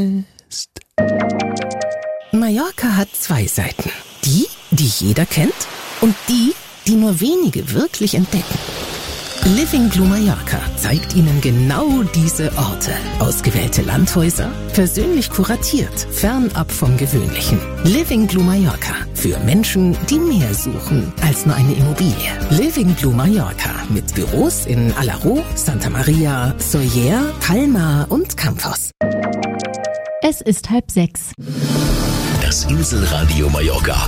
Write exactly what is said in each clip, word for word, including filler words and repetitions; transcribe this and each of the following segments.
ist. Mallorca hat zwei Seiten. Die, die jeder kennt und die, die nur wenige wirklich entdecken. Living Blue Mallorca zeigt Ihnen genau diese Orte. Ausgewählte Landhäuser, persönlich kuratiert, fernab vom Gewöhnlichen. Living Blue Mallorca. Für Menschen, die mehr suchen als nur eine Immobilie. Living Blue Mallorca. Mit Büros in Alaró, Santa Maria, Sóller, Palma und Campos. Es ist halb sechs. Das Inselradio Mallorca.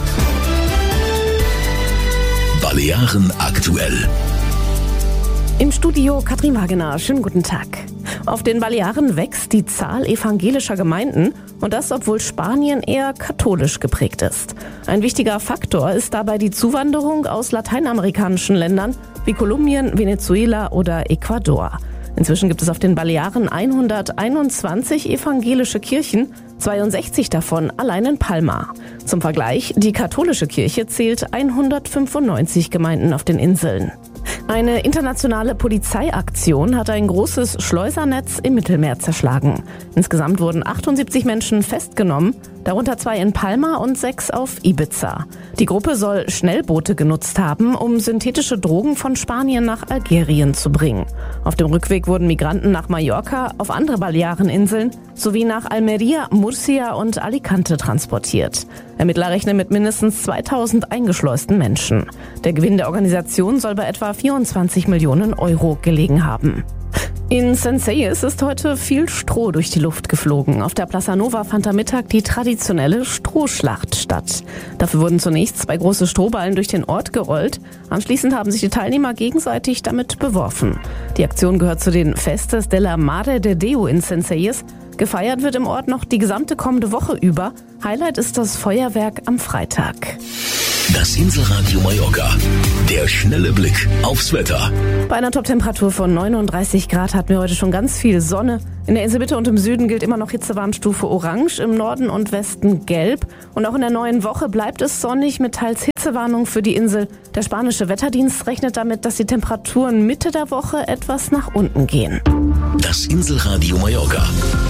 Balearen aktuell. Im Studio Katrin Wagener, schönen guten Tag. Auf den Balearen wächst die Zahl evangelischer Gemeinden und das, obwohl Spanien eher katholisch geprägt ist. Ein wichtiger Faktor ist dabei die Zuwanderung aus lateinamerikanischen Ländern wie Kolumbien, Venezuela oder Ecuador. Inzwischen gibt es auf den Balearen hunderteinundzwanzig evangelische Kirchen, zweiundsechzig davon allein in Palma. Zum Vergleich, die katholische Kirche zählt hundertfünfundneunzig Gemeinden auf den Inseln. Eine internationale Polizeiaktion hat ein großes Schleusernetz im Mittelmeer zerschlagen. Insgesamt wurden achtundsiebzig Menschen festgenommen, darunter zwei in Palma und sechs auf Ibiza. Die Gruppe soll Schnellboote genutzt haben, um synthetische Drogen von Spanien nach Algerien zu bringen. Auf dem Rückweg wurden Migranten nach Mallorca, auf andere Baleareninseln sowie nach Almería, Murcia und Alicante transportiert. Ermittler rechnen mit mindestens zweitausend eingeschleusten Menschen. Der Gewinn der Organisation soll bei etwa vierundzwanzig Millionen Euro gelegen haben. In Centelles ist heute viel Stroh durch die Luft geflogen. Auf der Plaza Nova fand am Mittag die traditionelle Strohschlacht statt. Dafür wurden zunächst zwei große Strohballen durch den Ort gerollt. Anschließend haben sich die Teilnehmer gegenseitig damit beworfen. Die Aktion gehört zu den Festes de la Mare de Déu in Centelles. Gefeiert wird im Ort noch die gesamte kommende Woche über. Highlight ist das Feuerwerk am Freitag. Das Inselradio Mallorca. Der schnelle Blick aufs Wetter. Bei einer Toptemperatur von neununddreißig Grad hatten wir heute schon ganz viel Sonne. In der Inselmitte und im Süden gilt immer noch Hitzewarnstufe Orange, im Norden und Westen Gelb. Und auch in der neuen Woche bleibt es sonnig mit teils Hitzewarnung für die Insel. Der spanische Wetterdienst rechnet damit, dass die Temperaturen Mitte der Woche etwas nach unten gehen. Das Inselradio Mallorca.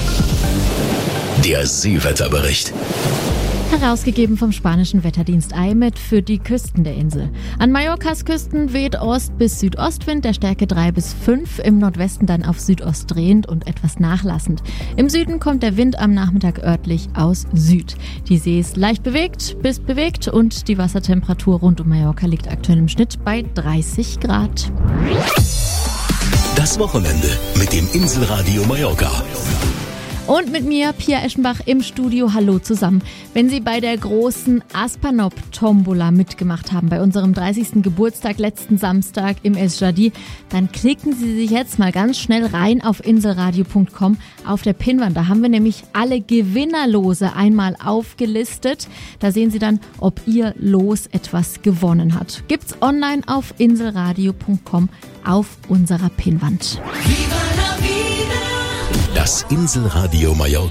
Der Seewetterbericht. Herausgegeben vom spanischen Wetterdienst I M E D für die Küsten der Insel. An Mallorcas Küsten weht Ost- bis Südostwind der Stärke drei bis fünf, im Nordwesten dann auf Südost drehend und etwas nachlassend. Im Süden kommt der Wind am Nachmittag örtlich aus Süd. Die See ist leicht bewegt bis bewegt und die Wassertemperatur rund um Mallorca liegt aktuell im Schnitt bei dreißig Grad. Das Wochenende mit dem Inselradio Mallorca. Und mit mir, Pia Eschenbach, im Studio. Hallo zusammen. Wenn Sie bei der großen Aspanop-Tombola mitgemacht haben, bei unserem dreißigsten Geburtstag letzten Samstag im Es Jadi, dann klicken Sie sich jetzt mal ganz schnell rein auf inselradio punkt com auf der Pinnwand. Da haben wir nämlich alle Gewinnerlose einmal aufgelistet. Da sehen Sie dann, ob Ihr Los etwas gewonnen hat. Gibt's online auf inselradio punkt com auf unserer Pinnwand. Das Inselradio Mallorca.